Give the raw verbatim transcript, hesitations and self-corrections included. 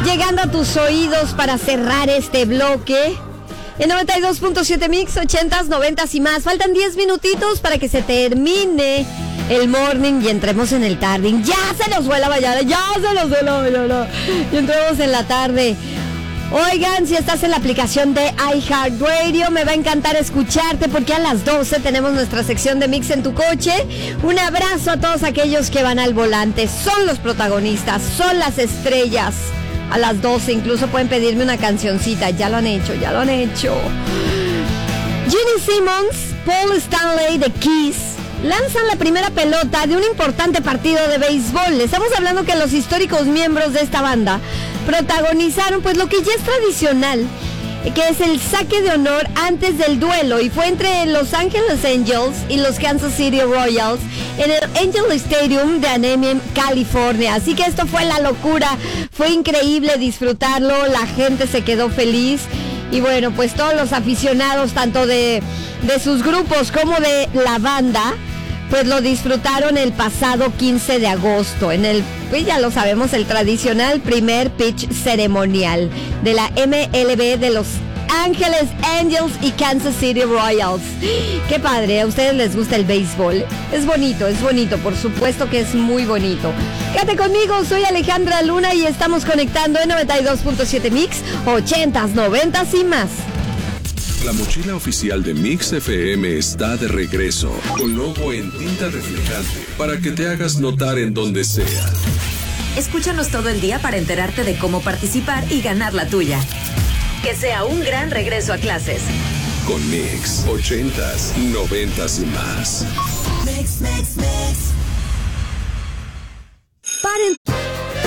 llegando a tus oídos para cerrar este bloque. En noventa y dos punto siete Mix, ochentas, noventas y más. Faltan diez minutitos para que se termine el morning y entremos en el tarding. Ya se nos fue la mañana, ya se nos fue la mañana. Y entremos en la tarde. Oigan, si estás en la aplicación de iHeartRadio, me va a encantar escucharte porque a las doce tenemos nuestra sección de Mix en tu coche. Un abrazo a todos aquellos que van al volante. Son los protagonistas, son las estrellas. A las doce incluso pueden pedirme una cancioncita. Ya lo han hecho, ya lo han hecho. Gene Simmons, Paul Stanley de Kiss lanzan la primera pelota de un importante partido de béisbol. Estamos hablando que los históricos miembros de esta banda protagonizaron pues lo que ya es tradicional, que es el saque de honor antes del duelo, y fue entre Los Angeles Angels y los Kansas City Royals en el Angel Stadium de Anaheim, California. Así que esto fue la locura, fue increíble disfrutarlo, la gente se quedó feliz. Y bueno, pues todos los aficionados, tanto de, de sus grupos como de la banda, pues lo disfrutaron el pasado quince de agosto, en el, pues ya lo sabemos, el tradicional primer pitch ceremonial de la M L B de Los Ángeles Angels y Kansas City Royals. Qué padre, ¿a ustedes les gusta el béisbol? Es bonito, es bonito, por supuesto que es muy bonito. Quédate conmigo, soy Alejandra Luna y estamos conectando en noventa y dos punto siete Mix, ochentas, noventas y más. La mochila oficial de Mix F M está de regreso, con logo en tinta reflejante, para que te hagas notar en donde sea. Escúchanos todo el día para enterarte de cómo participar y ganar la tuya. Que sea un gran regreso a clases. Con Mix, ochentas, noventas y más. Mix, mix, mix.